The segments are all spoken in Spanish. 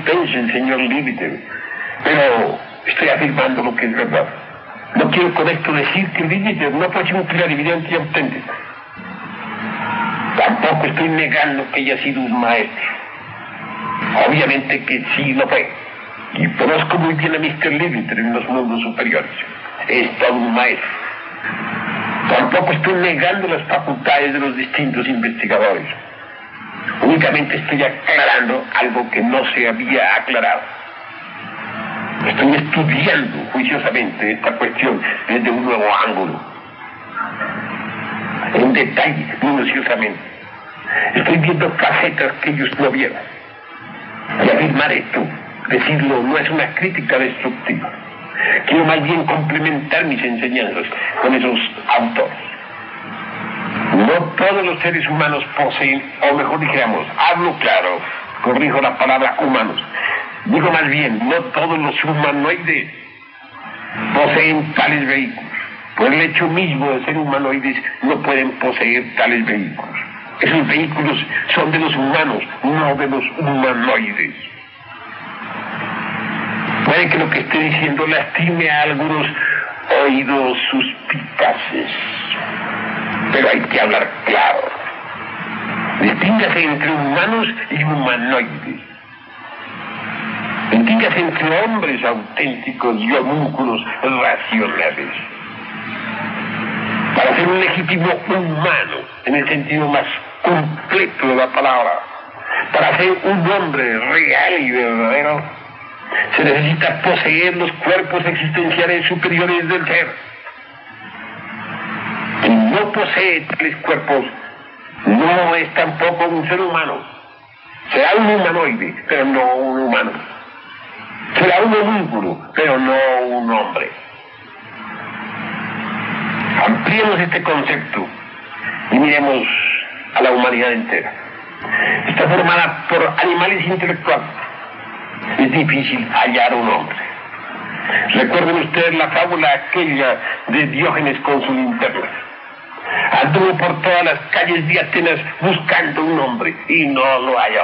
dispense, señor Liebiter, pero estoy afirmando lo que es verdad. No quiero con esto decir que Liebiter no fue un clarividente y auténtico. Tampoco estoy negando que haya sido un maestro. Obviamente que sí lo fue. Y conozco muy bien a Mr. Liebiter en los mundos superiores. Es todo un maestro. Tampoco estoy negando las facultades de los distintos investigadores. Únicamente estoy aclarando algo que no se había aclarado. Estoy estudiando juiciosamente esta cuestión desde un nuevo ángulo. En detalle, minuciosamente. Estoy viendo facetas que ellos no vieron. Y afirmar esto, decirlo, no es una crítica destructiva. Quiero más bien complementar mis enseñanzas con esos autores. No todos los seres humanos poseen, o mejor dijéramos, hablo claro, corrijo la palabra humanos. Digo más bien, no todos los humanoides poseen tales vehículos. Por el hecho mismo de ser humanoides, no pueden poseer tales vehículos. Esos vehículos son de los humanos, no de los humanoides. Puede que lo que esté diciendo lastime a algunos oídos suspicaces, pero hay que hablar claro. Distíngase entre humanos y humanoides. Distíngase entre hombres auténticos y homúnculos racionales. Para ser un legítimo humano, en el sentido más completo de la palabra, para ser un hombre real y verdadero, se necesita poseer los cuerpos existenciales superiores del ser. Quien no posee tales cuerpos no es tampoco un ser humano. Será un humanoide, pero no un humano. Será un homúnculo, pero no un hombre. Ampliemos este concepto y miremos a la humanidad entera. Está formada por animales intelectuales. Es difícil hallar un hombre. Recuerden ustedes la fábula aquella de Diógenes con su linterna. Anduvo por todas las calles de Atenas buscando un hombre y no lo halló.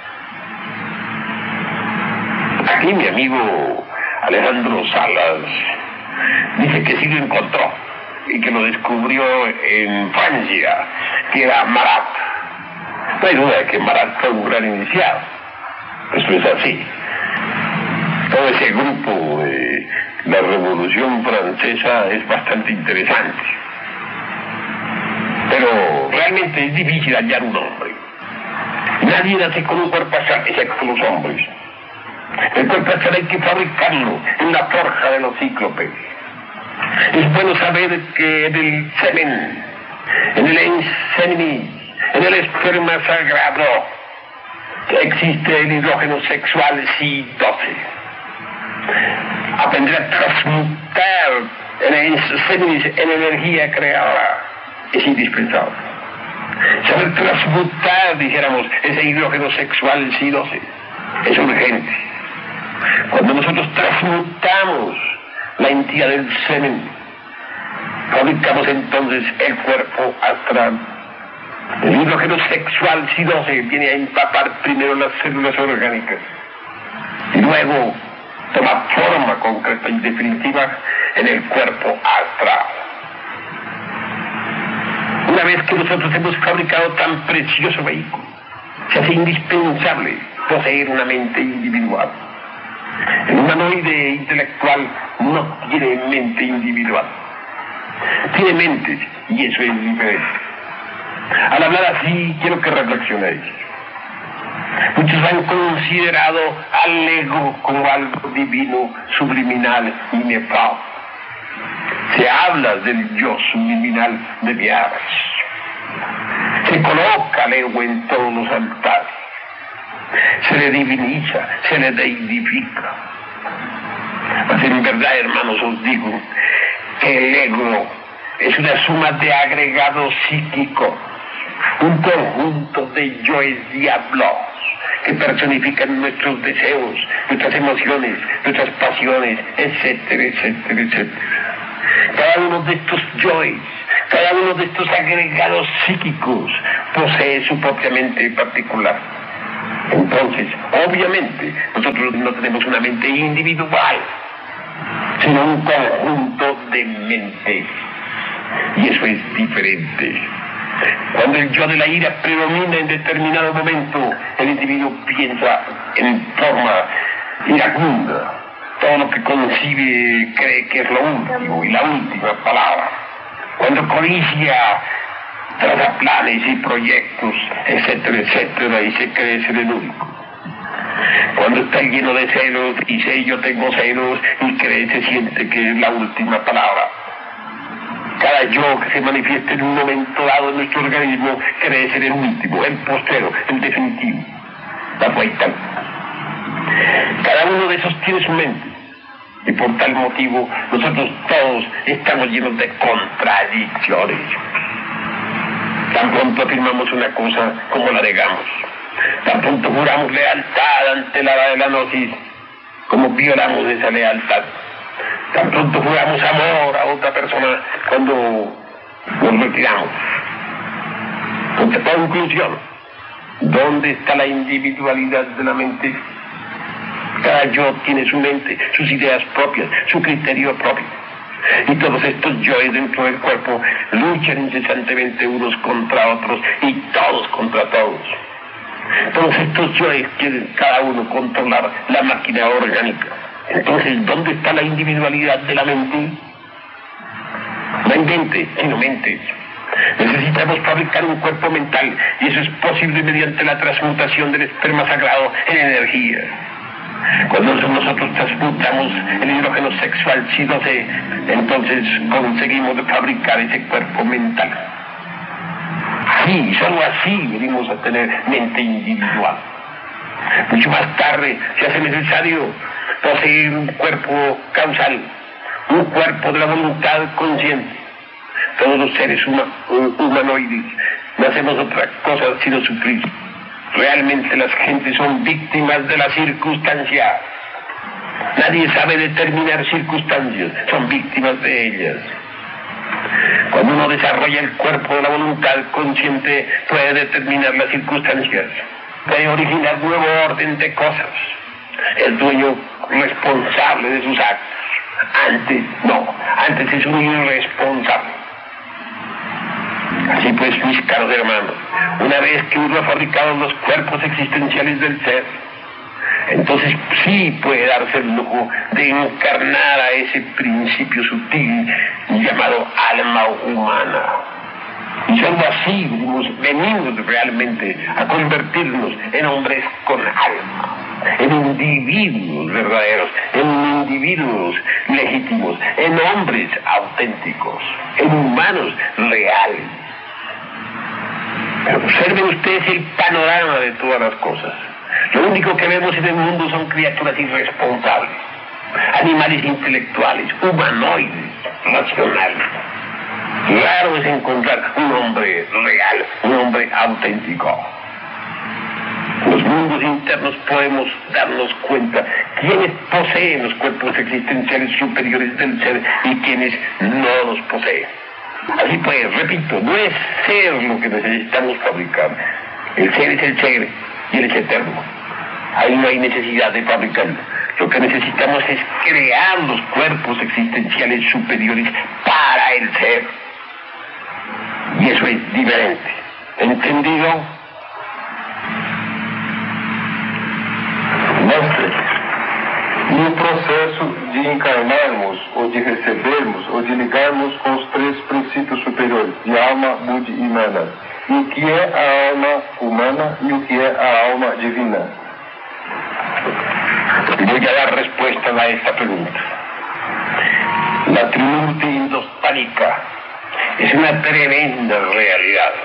Aquí mi amigo Alejandro Salas dice que sí lo encontró y que lo descubrió en Francia, que era Marat. No hay duda de que Marat fue un gran iniciado. Eso es así. Todo ese grupo de la Revolución Francesa es bastante interesante. Pero realmente es difícil hallar un hombre. Nadie nace con un cuerpo astral, excepto los hombres. El cuerpo astral hay que fabricarlo en la forja de los cíclopes. Es bueno saber que en el semen, en el enseminis, en el esperma sagrado, existe el hidrógeno sexual Si-12. Aprender a transmutar el enseminis en energía creadora es indispensable. Saber transmutar, dijéramos, ese hidrógeno sexual Si-12 es urgente. Cuando nosotros transmutamos la entidad del semen, fabricamos entonces el cuerpo astral. El hidrógeno sexual Si-12 viene a empapar primero las células orgánicas y luego toma forma concreta y definitiva en el cuerpo astral. Una vez que nosotros hemos fabricado tan precioso vehículo, se hace indispensable poseer una mente individual. El humanoide intelectual no tiene mente individual. Tiene mente, y eso es diferente. Al hablar así, quiero que reflexionéis. Muchos han considerado al ego como algo divino, subliminal, inefable. Se habla del yo subliminal de Biarritz. Se coloca al ego en todos los altares. Se le diviniza, se le deidifica. Pues en verdad, hermanos, os digo que el ego es una suma de agregados psíquicos, un conjunto de yoes diablos que personifican nuestros deseos, nuestras emociones, nuestras pasiones, etcétera, etcétera, etcétera. Cada uno de estos yoes, cada uno de estos agregados psíquicos posee su propia mente particular. Entonces, obviamente, nosotros no tenemos una mente individual, sino un conjunto de mentes. Y eso es diferente. Cuando el yo de la ira predomina en determinado momento, el individuo piensa en forma iracunda. Todo lo que concibe cree que es lo último y la última palabra. Cuando codicia, traza planes y proyectos, etcétera, etcétera, y se cree ser el único. Cuando está lleno de celos, y dice yo tengo celos, y cree, se siente que es la última palabra. Cada yo que se manifiesta en un momento dado en nuestro organismo cree ser el último, el postero, el definitivo, la fatal. Cada uno de esos tiene su mente, y por tal motivo nosotros todos estamos llenos de contradicciones. Tan pronto afirmamos una cosa como la negamos. Tan pronto juramos lealtad ante la de la gnosis, como violamos esa lealtad. Tan pronto juramos amor a otra persona cuando nos retiramos. Conclusión, ¿dónde está la individualidad de la mente? Cada yo tiene su mente, sus ideas propias, su criterio propio. Y todos estos yoes dentro del cuerpo luchan incesantemente unos contra otros y todos contra todos. Todos estos yoes quieren cada uno controlar la máquina orgánica. Entonces, ¿dónde está la individualidad de la mente? No inventes, sino mentes. Necesitamos fabricar un cuerpo mental, y eso es posible mediante la transmutación del esperma sagrado en energía. Cuando nosotros transmutamos el hidrógeno sexual C2, entonces conseguimos fabricar ese cuerpo mental. Sí, solo así venimos a tener mente individual. Mucho más tarde se hace necesario poseer un cuerpo causal, un cuerpo de la voluntad consciente. Todos los seres humanoides no hacemos otra cosa sino sufrir. Realmente las gentes son víctimas de las circunstancias. Nadie sabe determinar circunstancias, son víctimas de ellas. Cuando uno desarrolla el cuerpo de la voluntad consciente, puede determinar las circunstancias, puede originar nuevo orden de cosas. El dueño responsable de sus actos. Antes no, antes es un irresponsable. Así pues, mis caros hermanos, una vez que uno ha fabricado los cuerpos existenciales del ser, entonces sí puede darse el lujo de encarnar a ese principio sutil llamado alma humana. Y solo así venimos realmente a convertirnos en hombres con alma, en individuos verdaderos, en individuos legítimos, en hombres auténticos, en humanos reales. Pero observen ustedes el panorama de todas las cosas. Lo único que vemos en el mundo son criaturas irresponsables, animales intelectuales, humanoides, racionales. Raro es encontrar un hombre real, un hombre auténtico. En los mundos internos podemos darnos cuenta quiénes poseen los cuerpos existenciales superiores del ser y quiénes no los poseen. Así pues, repito, no es ser lo que necesitamos fabricar. El ser es el ser y él es eterno. Ahí no hay necesidad de fabricarlo. Lo que necesitamos es crear los cuerpos existenciales superiores para el ser. Y eso es diferente. ¿Entendido? Mestre, no processo de encarnarmos, ou de recebermos, ou de ligarmos com os três princípios superiores, de alma, buddhi e mana. E o que é a alma humana e o que é a alma divina? Voy a dar respuesta a esta pregunta. La Trimurti indostánica es una tremenda realidad.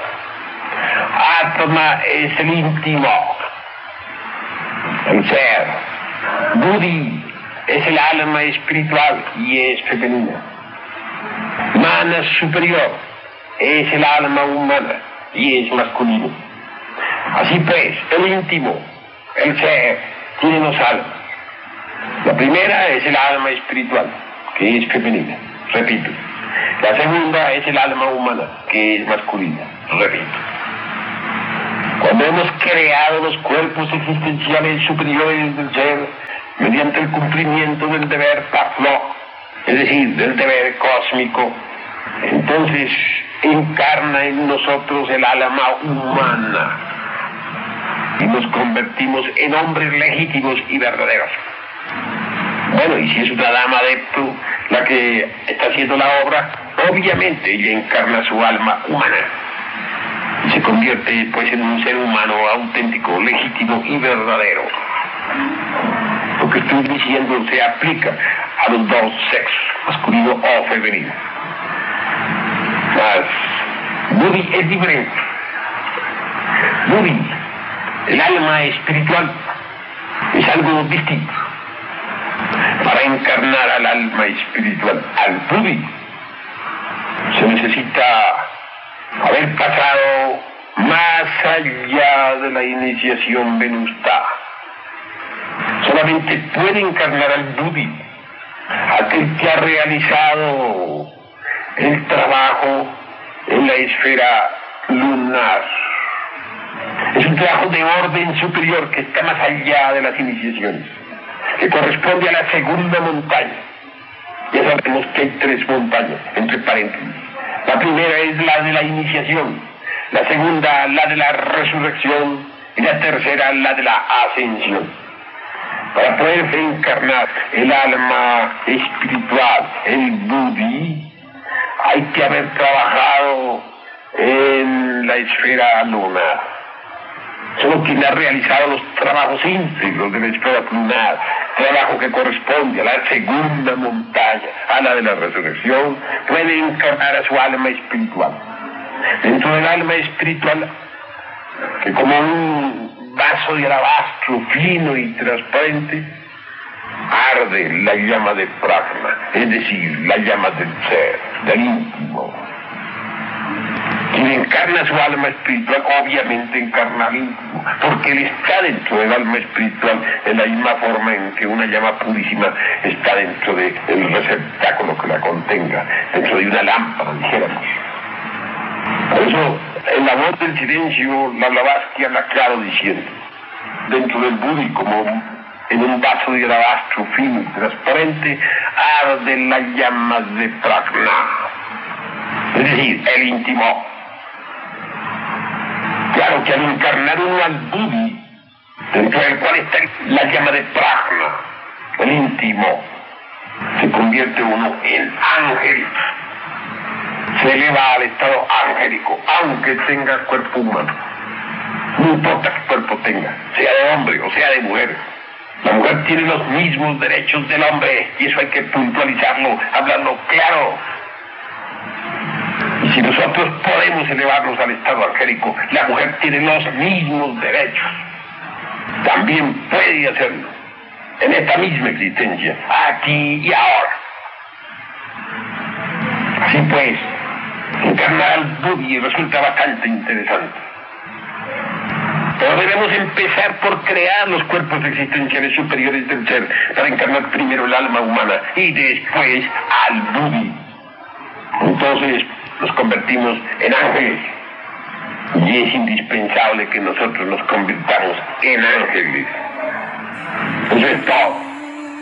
Atma es el íntimo, el ser. Buddhi es el alma espiritual y es femenina. Mana superior es el alma humana y es masculino. Así pues, el íntimo, el ser, tiene dos almas. La primera es el alma espiritual, que es femenina, repito. La segunda es el alma humana, que es masculina, repito. Cuando hemos creado los cuerpos existenciales superiores del ser mediante el cumplimiento del deber Pavlov, es decir, del deber cósmico, entonces encarna en nosotros el alma humana y nos convertimos en hombres legítimos y verdaderos. Bueno, y si es una dama adepto la que está haciendo la obra, obviamente ella encarna su alma humana y se convierte pues en un ser humano auténtico, legítimo y verdadero. Lo que estoy diciendo se aplica a los dos sexos, masculino o femenino. Mas Budi es diferente. Budi, el alma espiritual, es algo distinto. Para encarnar al alma espiritual, al Budi, se necesita haber pasado más allá de la iniciación Venusta. Solamente puede encarnar al Budi aquel que ha realizado el trabajo en la esfera lunar. Es un trabajo de orden superior que está más allá de las iniciaciones, que corresponde a la segunda montaña. Ya sabemos que hay 3 montañas, entre paréntesis. La primera es la de la iniciación, la segunda la de la resurrección y la tercera la de la ascensión. Para poder encarnar el alma espiritual, el Budi, hay que haber trabajado en la esfera lunar. Solo quien ha realizado los trabajos íntegros de la esfera lunar, trabajo que corresponde a la segunda montaña, a la de la resurrección, puede encarnar a su alma espiritual. Dentro del alma espiritual, que como un vaso de alabastro fino y transparente, arde la llama de Prajna, es decir, la llama del ser, del íntimo. Quien encarna su alma espiritual, obviamente encarna al íntimo, porque él está dentro del alma espiritual en la misma forma en que una llama purísima está dentro del receptáculo que la contenga, dentro de una lámpara, dijéramos. Por eso, en la voz del silencio, la Blavatsky habla claro diciendo: dentro del Budi, como en un vaso de alabastro fino y transparente, arden las llamas de Prajna, es decir, el íntimo. Claro que al encarnar uno al Budi, dentro del cual está la llama de Prajna, el íntimo, se convierte uno en ángel. Se eleva al estado angélico, aunque tenga cuerpo humano. No importa qué cuerpo tenga, sea de hombre o sea de mujer. La mujer tiene los mismos derechos del hombre, y eso hay que puntualizarlo, hablarlo claro. Y si nosotros podemos elevarnos al estado angélico, la mujer tiene los mismos derechos. También puede hacerlo, en esta misma existencia, aquí y ahora. Así pues, encarnar al Budi resulta bastante interesante. Pero debemos empezar por crear los cuerpos existenciales superiores del ser, para encarnar primero el alma humana y después al Budi. Entonces nos convertimos en ángeles, y es indispensable que nosotros nos convirtamos en ángeles. Eso es todo.